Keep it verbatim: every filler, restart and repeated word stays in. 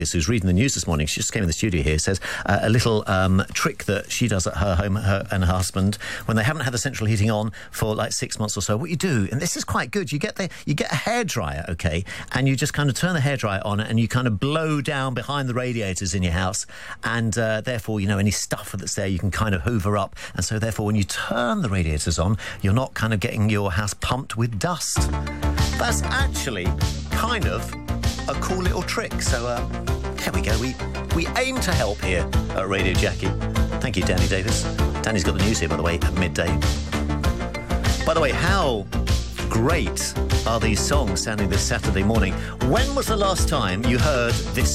who's reading the news this morning, she just came in the studio here, says uh, a little um, trick that she does at her home, her and her husband, when they haven't had the central heating on for like six months or so. What you do, and this is quite good, you get the you get a hairdryer, okay, and you just kind of turn the hairdryer on and you kind of blow down behind the radiators in your house, and uh, therefore, you know, any stuff that's there you can kind of hoover up, and so therefore when you turn the radiators on, you're not kind of getting your house pumped with dust. That's actually kind of a cool little trick. So uh, there we go. We we aim to help here at Radio Jackie. Thank you, Danny Davis. Danny's got the news here, by the way, at midday. By the way, how great are these songs sounding this Saturday morning? When was the last time you heard this